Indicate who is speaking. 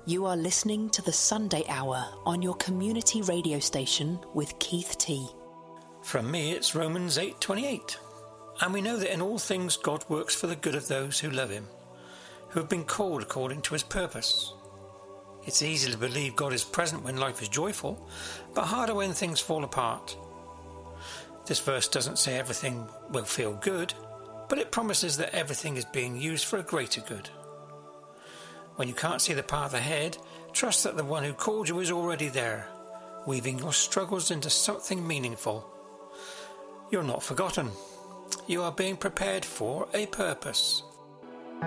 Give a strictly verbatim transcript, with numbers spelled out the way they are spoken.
Speaker 1: You are listening to the Sunday Hour on your community radio station with Keith T.
Speaker 2: From me, it's Romans eight twenty-eight. And we know that in all things God works for the good of those who love him, who have been called according to his purpose. It's easy to believe God is present when life is joyful, but harder when things fall apart. This verse doesn't say everything will feel good, but it promises that everything is being used for a greater good. When you can't see the path ahead, trust that the one who called you is already there, weaving your struggles into something meaningful. You're not forgotten. You are being prepared for a purpose.